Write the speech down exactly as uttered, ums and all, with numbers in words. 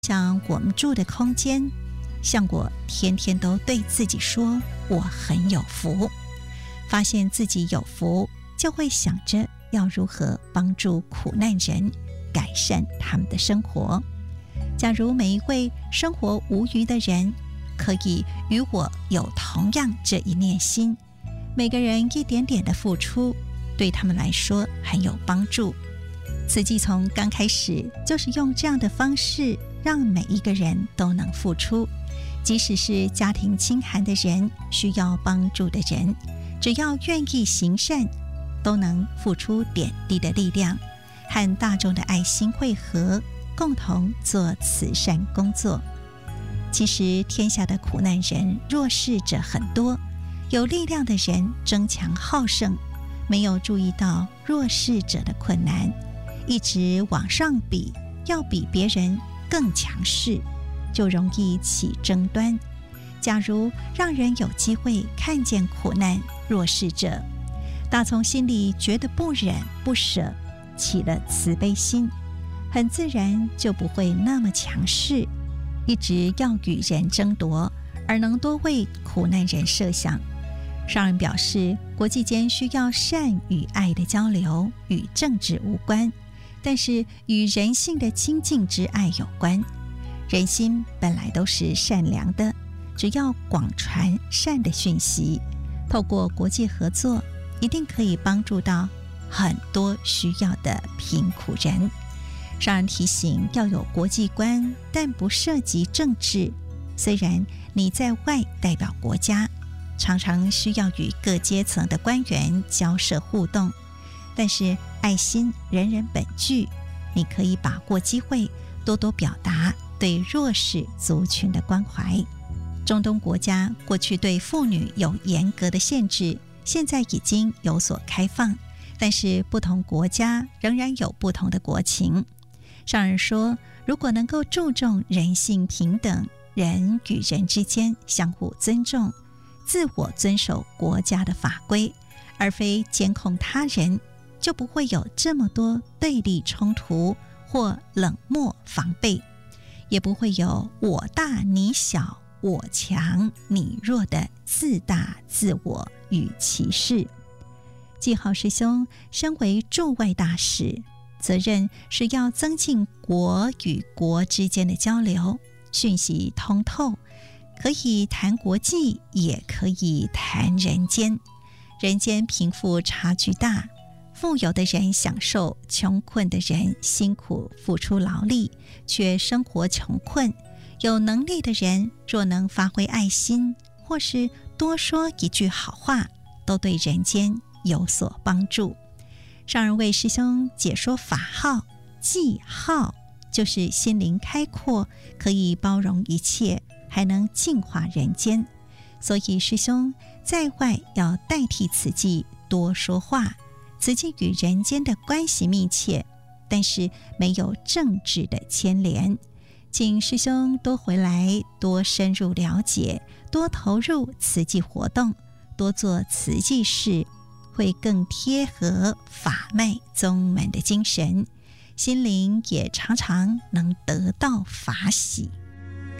像我们住的空间，像我天天都对自己说我很有福，发现自己有福，就会想着要如何帮助苦难人，改善他们的生活。假如每一位生活无虞的人可以与我有同样这一念心，每个人一点点的付出，对他们来说很有帮助。慈济从刚开始就是用这样的方式，让每一个人都能付出，即使是家庭清寒的人，需要帮助的人，只要愿意行善，都能付出点滴的力量，和大众的爱心汇合，共同做慈善工作。其实天下的苦难人、弱势者很多，有力量的人争强好胜，没有注意到弱势者的困难，一直往上比，要比别人更强势，就容易起争端。假如让人有机会看见苦难弱势者，打从心里觉得不忍不舍，起了慈悲心，很自然就不会那么强势，一直要与人争夺，而能多为苦难人设想。上人表示，国际间需要善与爱的交流，与政治无关，但是与人性的亲近之爱有关。人心本来都是善良的，只要广传善的讯息，透过国际合作，一定可以帮助到很多需要的贫苦人。上人提醒要有国际观，但不涉及政治。虽然你在外代表国家，常常需要与各阶层的官员交涉互动，但是爱心人人本具，你可以把握机会，多多表达对弱势族群的关怀。中东国家过去对妇女有严格的限制，现在已经有所开放，但是不同国家仍然有不同的国情。上人说，如果能够注重人性平等，人与人之间相互尊重，自我遵守国家的法规，而非监控他人，就不会有这么多对立冲突或冷漠防备，也不会有我大你小、我强你弱的自大自我与歧视。季浩师兄身为驻外大使，责任是要增进国与国之间的交流，讯息通透，可以谈国际，也可以谈人间。人间贫富差距大，富有的人享受，穷困的人辛苦付出劳力，却生活穷困。有能力的人若能发挥爱心，或是多说一句好话，都对人间有所帮助。上人为师兄解说法号，记号就是心灵开阔，可以包容一切，还能净化人间。所以师兄在外要代替慈济多说话。慈济与人间的关系密切，但是没有政治的牵连。请师兄多回来，多深入了解，多投入慈济活动，多做慈济事，会更贴合法脉宗门的精神，心灵也常常能得到法喜。